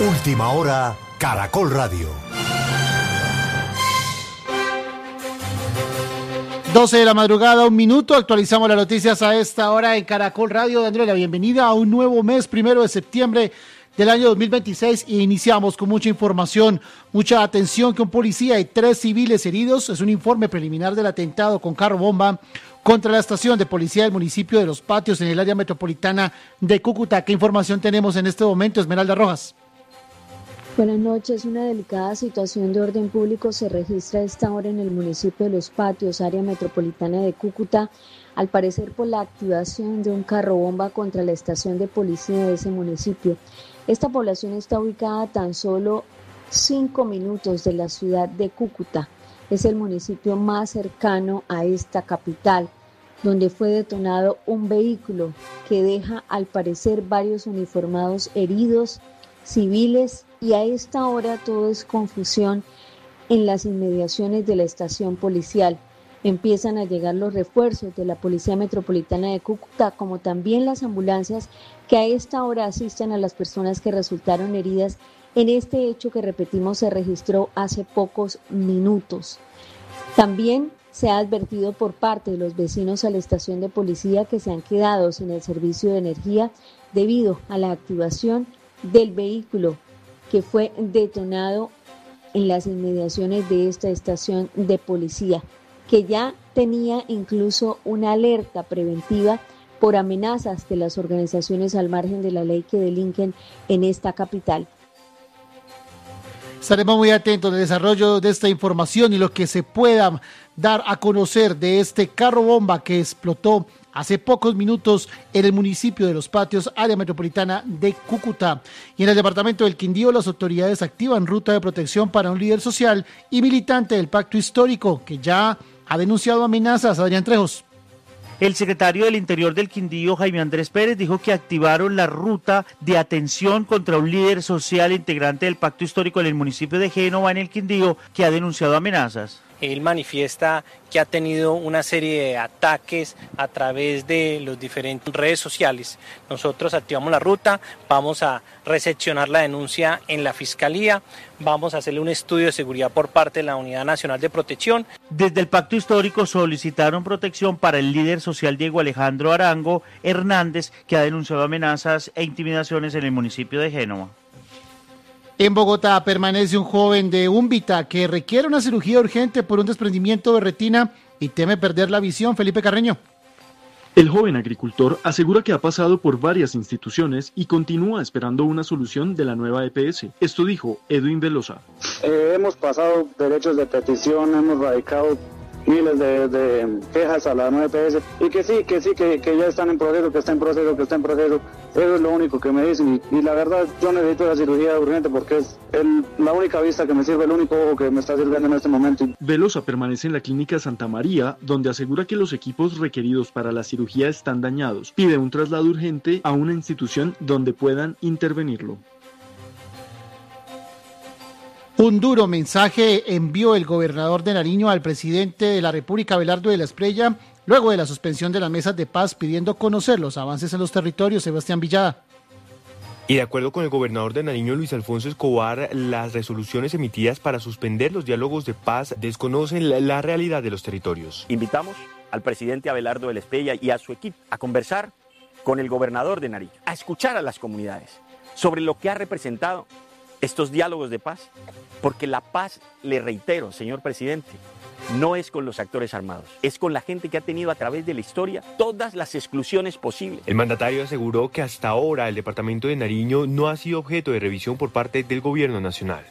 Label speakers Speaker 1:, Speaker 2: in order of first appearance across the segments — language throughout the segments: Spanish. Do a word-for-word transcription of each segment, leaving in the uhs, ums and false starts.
Speaker 1: Última hora, Caracol Radio.
Speaker 2: doce de la madrugada, un minuto, actualizamos las noticias a esta hora en Caracol Radio, dándole la bienvenida a un nuevo mes, primero de septiembre del año dos mil veintiséis, y iniciamos con mucha información, mucha atención, que un policía y tres civiles heridos. Es un informe preliminar del atentado con carro bomba contra la estación de policía del municipio de Los Patios en el área metropolitana de Cúcuta. ¿Qué información tenemos en este momento, Esmeralda Rojas?
Speaker 3: Buenas noches. Una delicada situación de orden público se registra a esta hora en el municipio de Los Patios, área metropolitana de Cúcuta, al parecer por la activación de un carro bomba contra la estación de policía de ese municipio. Esta población está ubicada a tan solo cinco minutos de la ciudad de Cúcuta. Es el municipio más cercano a esta capital, donde fue detonado un vehículo que deja al parecer varios uniformados heridos, civiles, y a esta hora todo es confusión en las inmediaciones de la estación policial. Empiezan a llegar los refuerzos de la Policía Metropolitana de Cúcuta, como también las ambulancias que a esta hora asisten a las personas que resultaron heridas en este hecho que, repetimos, se registró hace pocos minutos. También se ha advertido por parte de los vecinos a la estación de policía que se han quedado sin el servicio de energía debido a la activación del vehículo que fue detonado en las inmediaciones de esta estación de policía, que ya tenía incluso una alerta preventiva por amenazas de las organizaciones al margen de la ley que delinquen en esta capital.
Speaker 2: Estaremos muy atentos al desarrollo de esta información y lo que se pueda dar a conocer de este carro bomba que explotó hace pocos minutos en el municipio de Los Patios, área metropolitana de Cúcuta. Y en el departamento del Quindío, las autoridades activan ruta de protección para un líder social y militante del Pacto Histórico que ya ha denunciado amenazas. Adrián Trejos.
Speaker 4: El secretario del Interior del Quindío, Jaime Andrés Pérez, dijo que activaron la ruta de atención contra un líder social integrante del Pacto Histórico en el municipio de Génova, en el Quindío, que ha denunciado amenazas.
Speaker 5: Él manifiesta que ha tenido una serie de ataques a través de las diferentes redes sociales. Nosotros activamos la ruta, vamos a recepcionar la denuncia en la Fiscalía, vamos a hacerle un estudio de seguridad por parte de la Unidad Nacional de Protección.
Speaker 4: Desde el Pacto Histórico solicitaron protección para el líder social Diego Alejandro Arango Hernández, que ha denunciado amenazas e intimidaciones en el municipio de Génova.
Speaker 2: En Bogotá permanece un joven de Úmbita que requiere una cirugía urgente por un desprendimiento de retina y teme perder la visión. Felipe Carreño.
Speaker 6: El joven agricultor asegura que ha pasado por varias instituciones y continúa esperando una solución de la nueva E P S. Esto dijo Edwin Velosa.
Speaker 7: Eh, hemos pasado derechos de petición, hemos radicado miles de, de quejas a la nueva E P S y que sí, que sí, que, que ya están en proceso, que está en proceso, que está en proceso. Eso es lo único que me dicen y, y la verdad yo necesito la cirugía urgente porque es el, la única vista que me sirve, el único ojo que me está sirviendo en este momento.
Speaker 6: Velosa permanece en la clínica Santa María, donde asegura que los equipos requeridos para la cirugía están dañados. Pide un traslado urgente a una institución donde puedan intervenirlo.
Speaker 2: Un duro mensaje envió el gobernador de Nariño al presidente de la República, Abelardo de la Espriella, luego de la suspensión de las mesas de paz, pidiendo conocer los avances en los territorios. Sebastián Villada.
Speaker 8: Y de acuerdo con el gobernador de Nariño, Luis Alfonso Escobar, las resoluciones emitidas para suspender los diálogos de paz desconocen la, la realidad de los territorios.
Speaker 9: Invitamos al presidente Abelardo de la Espriella y a su equipo a conversar con el gobernador de Nariño, a escuchar a las comunidades sobre lo que ha representado estos diálogos de paz, porque la paz, le reitero, señor presidente, no es con los actores armados, es con la gente que ha tenido a través de la historia todas las exclusiones posibles.
Speaker 8: El mandatario aseguró que hasta ahora el departamento de Nariño no ha sido objeto de revisión por parte del gobierno nacional.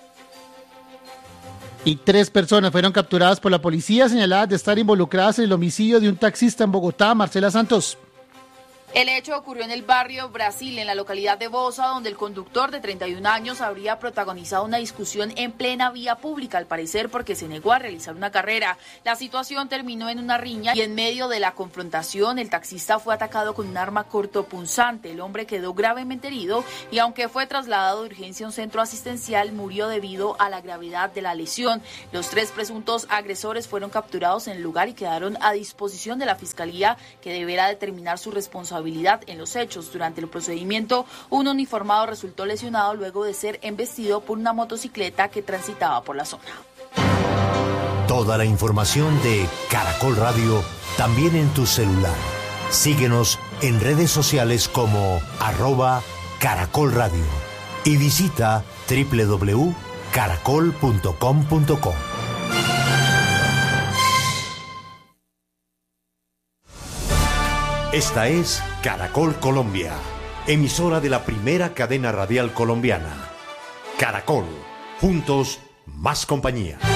Speaker 2: Y tres personas fueron capturadas por la policía señaladas de estar involucradas en el homicidio de un taxista en Bogotá. Marcela Santos.
Speaker 10: El hecho ocurrió en el barrio Brasil, en la localidad de Bosa, donde el conductor de treinta y un años habría protagonizado una discusión en plena vía pública, al parecer porque se negó a realizar una carrera. La situación terminó en una riña y en medio de la confrontación el taxista fue atacado con un arma cortopunzante. El hombre quedó gravemente herido y aunque fue trasladado de urgencia a un centro asistencial, murió debido a la gravedad de la lesión. Los tres presuntos agresores fueron capturados en el lugar y quedaron a disposición de la Fiscalía, que deberá determinar su responsabilidad culpabilidad en los hechos. Durante el procedimiento, un uniformado resultó lesionado luego de ser embestido por una motocicleta que transitaba por la zona.
Speaker 1: Toda la información de Caracol Radio también en tu celular. Síguenos en redes sociales como arroba Caracol Radio y visita doble u doble u doble u punto caracol punto com punto co. Esta es Caracol Colombia, emisora de la primera cadena radial colombiana. Caracol, juntos, más compañía.